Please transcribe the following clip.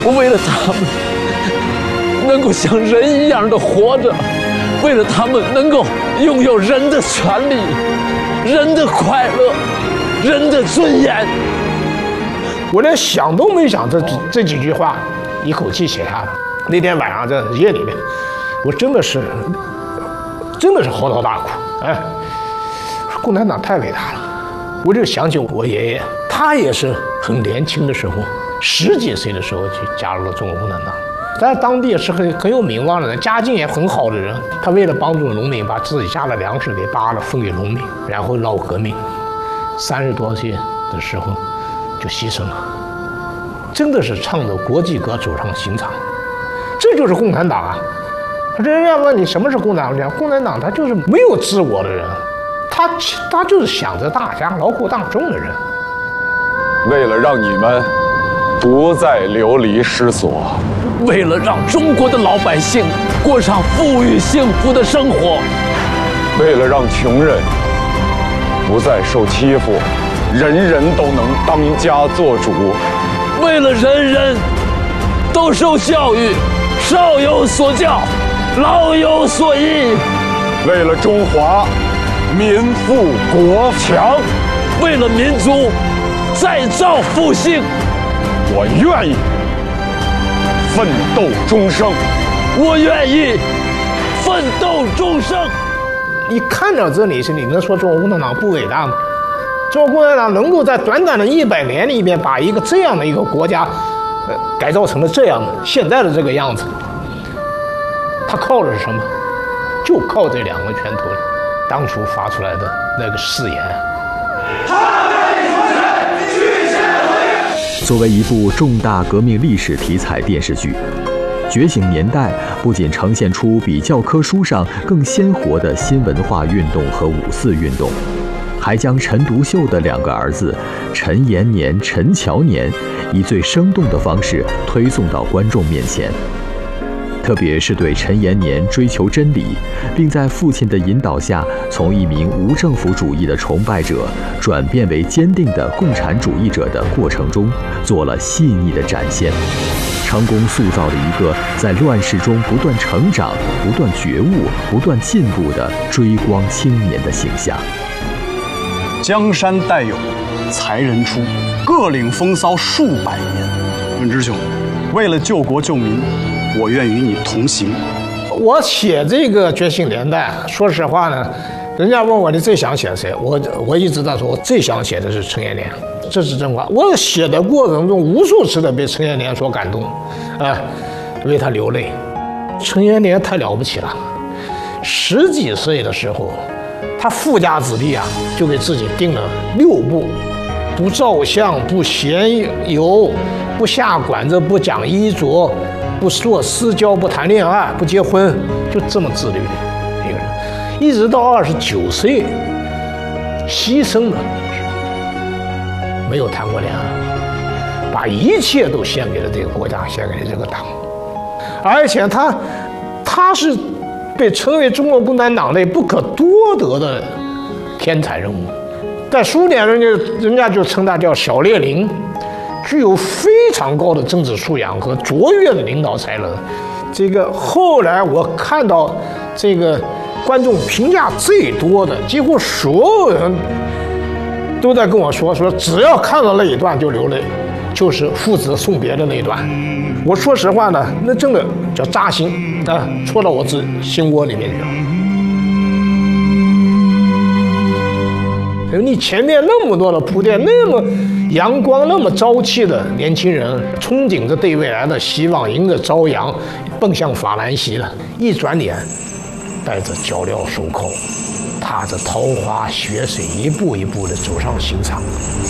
我为了他们能够像人一样的活着，为了他们能够拥有人的权利、人的快乐、人的尊严。 我连想都没想这几句话，一口气写下了。那天晚上在夜里面，我真的是嚎啕大哭。哎，共产党太伟大了。我就想起我爷爷，他也是很年轻的时候，10几岁的时候就加入了中国共产党，在当地也是很有名望的人，家境也很好的人。他为了帮助农民，把自己家的粮食给扒了分给农民，然后闹革命。30多岁的时候就牺牲了，真的是唱着国际歌走上刑场。这就是共产党啊！人家问你什么是共产党？共产党他就是没有自我的人，他就是想着大家、劳苦大众的人。 为了让你们不再流离失所， 为了让中国的老百姓过上富裕幸福的生活， 为了让穷人不再受欺负，人人都能当家作主， 为了人人都受教育，少有所教，老有所依， 为了中华民富国强， 为了民族再造复兴， 我愿意奋斗终生。 我愿意奋斗终生。 你看到这里是你能说中国共产党不伟大吗？中国共产党能够在短短的100年里面把一个这样的一个国家，改造成了这样的现在的这个样子，他靠的是什么？就靠这2个拳头，当初发出来的那个誓言。 作为一部重大革命历史题材电视剧，《觉醒年代》不仅呈现出比教科书上更鲜活的新文化运动和5四运动，还将陈独秀的2个儿子陈延年、陈乔年以最生动的方式推送到观众面前。特别是对陈延年追求真理，并在父亲的引导下从一名无政府主义的崇拜者转变为坚定的共产主义者的过程中做了细腻的展现，成功塑造了一个在乱世中不断成长、不断觉悟、不断进步的追光青年的形象。 江山代有才人出，各领风骚数百年。润之兄，为了救国救民，我愿与你同行。 我写这个《觉醒年代》，说实话呢，人家问我你最想写谁，我一直在说，我最想写的是陈延年，这是真话。我写的过程中，无数次的被陈延年所感动，为他流泪。陈延年太了不起了，10几岁的时候，他富家子弟啊，就给自己定了6不：不照相，不闲游，不下馆子，不讲衣着，不做私交，不谈恋爱，不结婚，就这么自律的一个人，一直到29岁牺牲了，没有谈过恋爱，把一切都献给了这个国家，献给了这个党，而且他是被称为中国共产党内不可多得的天才人物，在苏联人家就称他叫小列宁。具有非常高的政治素养和卓越的领导才能。这个后来我看到这个观众评价最多的，几乎所有人都在跟我说只要看到那一段就流泪，就是父子送别的那一段。我说实话呢，那真的叫扎心啊，戳到我心窝里面去了。你前面那么多的铺垫，那么阳光、那么朝气的年轻人，憧憬着对未来的希望，迎着朝阳，奔向法兰西了。一转眼，带着脚镣手铐，踏着桃花血水，一步一步地走上刑场。